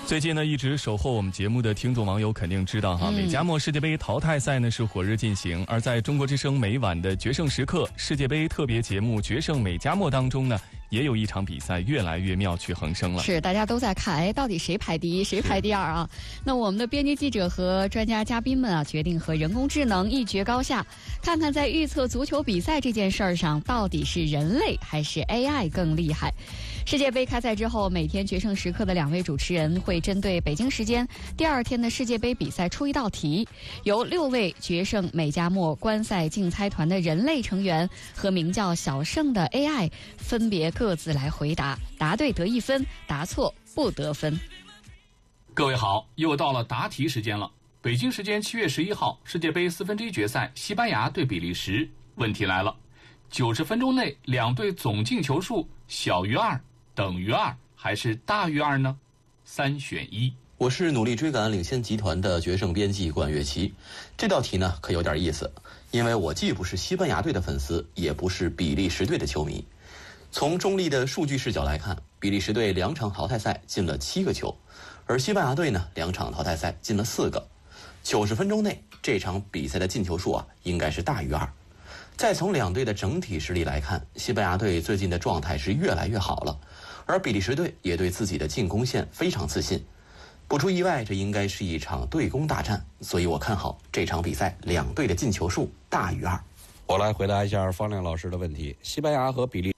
最近呢，一直守候我们节目的听众网友肯定知道哈，美加墨世界杯淘汰赛呢是火热进行，而在中国之声每晚的决胜时刻世界杯特别节目《决胜美加墨》当中呢，也有一场比赛越来越妙趣横生了。 是，大家都在看，到底谁排第一，谁排第二啊？那我们的编辑记者和专家嘉宾们啊，决定和人工智能一决高下，看看在预测足球比赛这件事儿上，到底是人类还是 AI 更厉害。世界杯开赛之后，每天决胜时刻的2位主持人会针对北京时间第2天的世界杯比赛出一道题，由6位决胜美加墨观赛竞猜团的人类成员和名叫小胜的 AI 分别各自来回答，答对得1分，答错不得分。 各位好，又到了答题时间了。北京时间7月11号，世界杯1/4决赛，西班牙对比利时。问题来了，90分钟内两队总进球数小于2，等于2，还是大于2呢？3选1。 我是努力追赶领先集团的决胜编辑管乐琪。这道题呢可有点意思，因为我既不是西班牙队的粉丝，也不是比利时队的球迷。从中立的数据视角来看，比利时队2场淘汰赛进了7个球，而西班牙队呢2场淘汰赛进了4个。90分钟内这场比赛的进球数应该是大于2。再从两队的整体实力来看，西班牙队最近的状态是越来越好了，而比利时队也对自己的进攻线非常自信。不出意外，这应该是一场对攻大战，所以我看好这场比赛两队的进球数大于2。 我来回答一下方亮老师的问题。西班牙和比利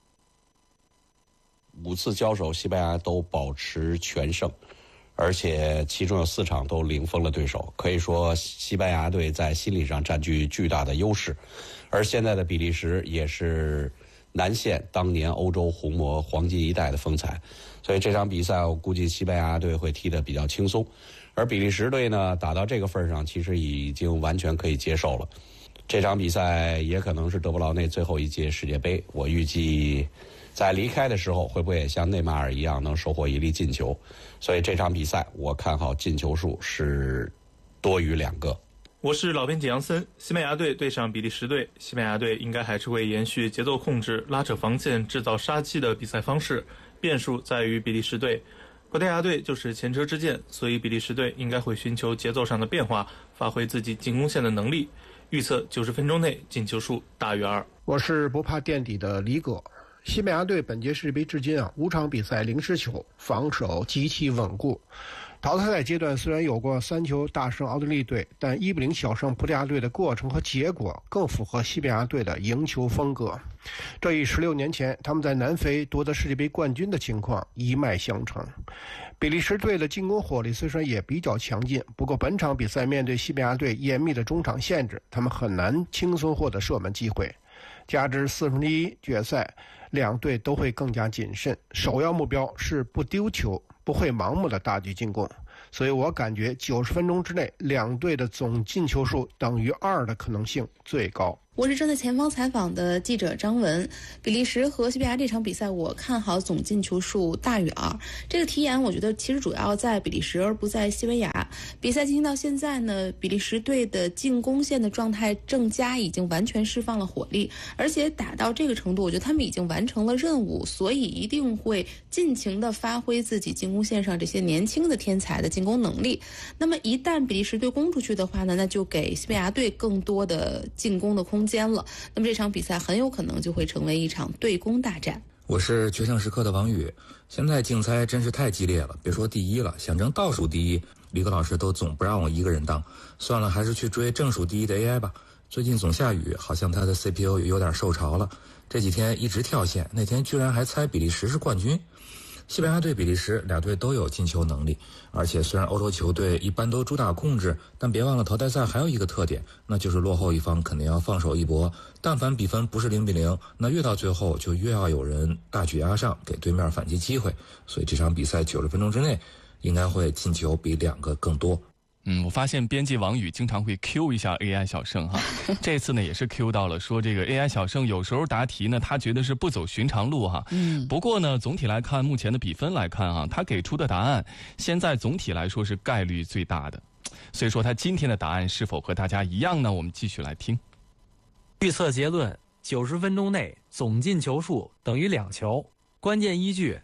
5次交手，西班牙都保持全胜，而且其中有4场都零封了对手，可以说西班牙队在心理上占据巨大的优势。而现在的比利时也是难现当年欧洲红魔黄金一代的风采，所以这场比赛我估计西班牙队会踢得比较轻松，而比利时队呢打到这个份上，其实已经完全可以接受了。这场比赛也可能是德布劳内最后一届世界杯，我预计在离开的时候会不会也像内马尔一样能收获1粒进球，所以这场比赛我看好进球数是多于2个。 我是老编辑杨森。西班牙队对上比利时队，西班牙队应该还是会延续节奏控制、拉扯防线、制造杀机的比赛方式，变数在于比利时队。葡萄牙队就是前车之鉴，所以比利时队应该会寻求节奏上的变化，发挥自己进攻线的能力。预测90分钟内进球数大于2。 我是不怕垫底的李哥。西班牙队本届世界杯至今5场比赛0失球，防守极其稳固。淘汰赛阶段虽然有过3球大胜奥地利队，但1-0小胜葡萄牙队的过程和结果更符合西班牙队的赢球风格。这与16年前他们在南非夺得世界杯冠军的情况一脉相承。比利时队的进攻火力虽然也比较强劲，不过本场比赛面对西班牙队严密的中场限制，他们很难轻松获得射门机会。加之1/4决赛，两队都会更加谨慎，首要目标是不丢球，不会盲目的大举进攻，所以我感觉90分钟之内两队的总进球数等于2的可能性最高。 我是正在前方采访的记者张文。比利时和西班牙这场比赛，我看好总进球数大于2。这个题眼我觉得其实主要在比利时而不在西班牙。比赛进行到现在呢，比利时队的进攻线的状态正佳，已经完全释放了火力，而且打到这个程度，我觉得他们已经完成了任务，所以一定会尽情的发挥自己进攻线上这些年轻的天才的进攻能力。那么一旦比利时队攻出去的话呢，那就给西班牙队更多的进攻的空间了。那么这场比赛很有可能就会成为一场对攻大战。 我是决胜时刻的王宇。现在竞猜真是太激烈了，别说第1了，想争倒数第1，李克老师都总不让我一个人当。算了，还是去追正数第1的 AI 吧。最近总下雨，好像他的 CPU 有点受潮了，这几天一直跳线，那天居然还猜比利时是冠军。西班牙对比利时两队都有进球能力，而且虽然欧洲球队一般都主打控制，但别忘了淘汰赛还有一个特点，那就是落后一方肯定要放手一搏，但凡比分不是0-0，那越到最后就越要有人大举压上，给对面反击机会，所以这场比赛90分钟之内应该会进球比2个更多。 我发现编辑王宇经常会 Q 一下 AI 小胜哈，这次呢也是 Q 到了，说这个 AI 小胜有时候答题呢，他觉得是不走寻常路哈。不过呢，总体来看，目前的比分来看哈，他给出的答案现在总体来说是概率最大的，所以说他今天的答案是否和大家一样呢？我们继续来听。 预测结论：90分钟内总进球数等于2球，关键依据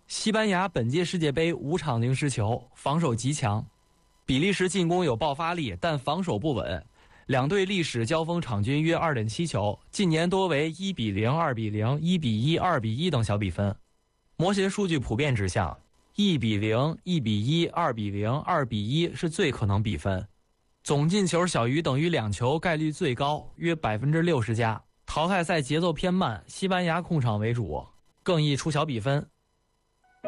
西班牙本届世界杯5场0失球，防守极强。比利时进攻有爆发力，但防守不稳。两队历史交锋场均约 2.7 球，近年多为1-0、2-0、1-1、2-1等小比分。模型数据普遍指向1-0、1-1、2-0、2-1是最可能比分。总进球小于等于2球概率最高，约60%加。淘汰赛节奏偏慢，西班牙控场为主，更易出小比分。